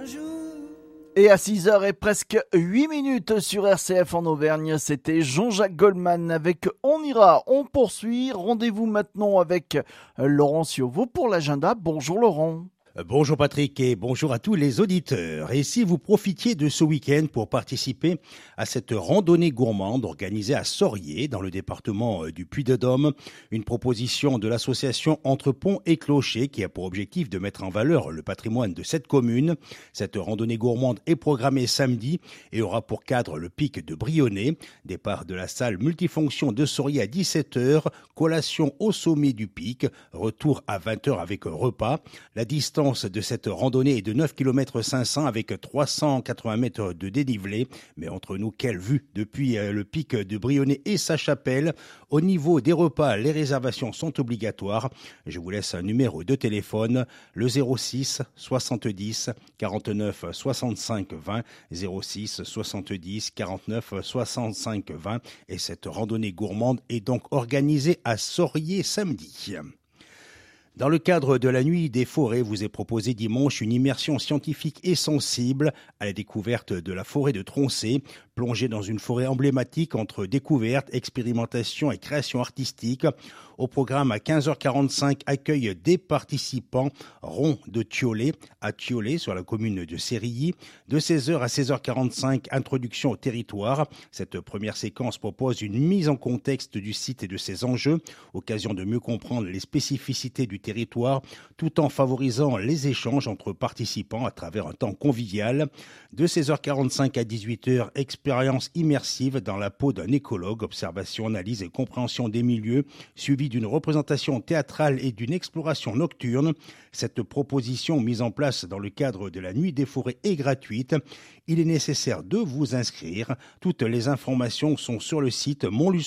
Et à 6h et presque 8 minutes sur RCF en Auvergne, c'était Jean-Jacques Goldman avec On ira, on poursuit. Rendez-vous maintenant avec Laurent Ciovo pour l'agenda. Bonjour Laurent. Bonjour Patrick et bonjour à tous les auditeurs. Et si vous profitiez de ce week-end pour participer à cette randonnée gourmande organisée à Sorrier dans le département du Puy-de-Dôme, une proposition de l'association Entre Pont et Clocher qui a pour objectif de mettre en valeur le patrimoine de cette commune. Cette randonnée gourmande est programmée samedi et aura pour cadre le pic de Brionnais, départ de la salle multifonction de Sorrier à 17h, collation au sommet du pic, retour à 20h avec repas. La distance de cette randonnée est de 9 km 500 avec 380 mètres de dénivelé. Mais entre nous, quelle vue depuis le pic de Brionnais et sa chapelle. Au niveau des repas, les réservations sont obligatoires. Je vous laisse un numéro de téléphone, le 06 70 49 65 20, 06 70 49 65 20. Et cette randonnée gourmande est donc organisée à Sorrier samedi. Dans le cadre de la Nuit des forêts, vous est proposé dimanche une immersion scientifique et sensible à la découverte de la forêt de Troncé, plongée dans une forêt emblématique entre découverte, expérimentation et création artistique. Au programme à 15h45, accueil des participants rond de Thiolet à Thiolet sur la commune de Sérilly. De 16h à 16h45, introduction au territoire. Cette première séquence propose une mise en contexte du site et de ses enjeux, occasion de mieux comprendre les spécificités du territoire, tout en favorisant les échanges entre participants à travers un temps convivial. De 16h45 à 18h, expérience immersive dans la peau d'un écologue, observation, analyse et compréhension des milieux, suivi d'une représentation théâtrale et d'une exploration nocturne. Cette proposition mise en place dans le cadre de la Nuit des forêts est gratuite. Il est nécessaire de vous inscrire. Toutes les informations sont sur le site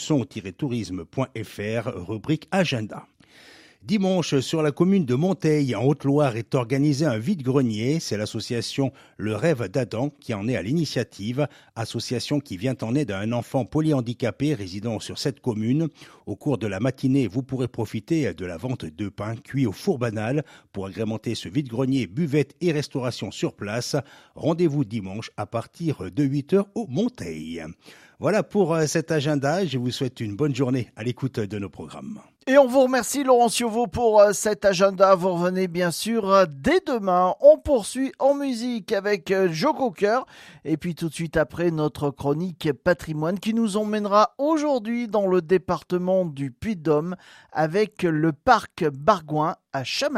montluçon-tourisme.fr, rubrique agenda. Dimanche, sur la commune de Monteil, en Haute-Loire, est organisé un vide-grenier. C'est l'association Le Rêve d'Adam qui en est à l'initiative. Association qui vient en aide à un enfant polyhandicapé résidant sur cette commune. Au cours de la matinée, vous pourrez profiter de la vente de pain cuit au four banal. Pour agrémenter ce vide-grenier, buvette et restauration sur place. Rendez-vous dimanche à partir de 8h au Monteil. Voilà pour cet agenda. Je vous souhaite une bonne journée à l'écoute de nos programmes. Et on vous remercie Laurent Ciovo pour cet agenda. Vous revenez bien sûr dès demain. On poursuit en musique avec Joe Cocker. Et puis tout de suite après notre chronique patrimoine qui nous emmènera aujourd'hui dans le département du Puy-de-Dôme avec le parc Bargoin à Chamaillé.